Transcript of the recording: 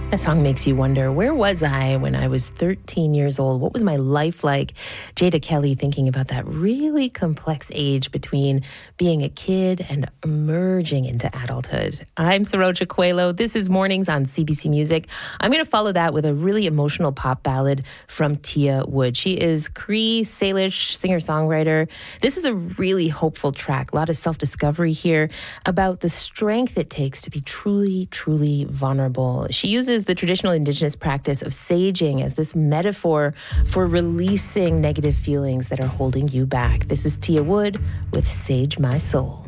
That song makes you wonder, where was I when I was 13 years old? What was my life like? Jada Kelly thinking about that really complex age between being a kid and emerging into adulthood. I'm Saroja Coelho. This is Mornings on CBC Music. I'm going to follow that with a really emotional pop ballad from Tia Wood. She is Cree Salish singer-songwriter. This is a really hopeful track, a lot of self-discovery here about the strength it takes to be truly, truly vulnerable. She uses the traditional Indigenous practice of saging as this metaphor for releasing negative feelings that are holding you back. This is Tia Wood with Sage My Soul.